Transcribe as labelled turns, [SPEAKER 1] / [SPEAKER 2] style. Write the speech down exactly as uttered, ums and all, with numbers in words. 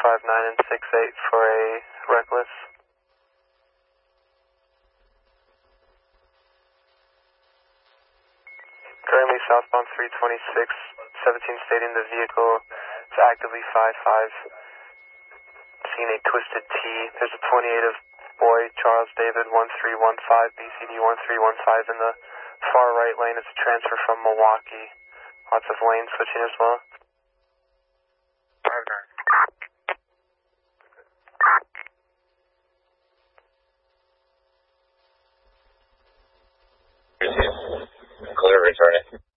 [SPEAKER 1] five nine and six eight for a reckless. Currently southbound three twenty-six, seventeen stating the vehicle is actively five five. Seeing a twisted T. There's a twenty-eight of boy Charles David one three one five, B C D one three one five in the far right lane. It's a transfer from Milwaukee. Lots of lane switching as well.
[SPEAKER 2] five nine. Clear, return it.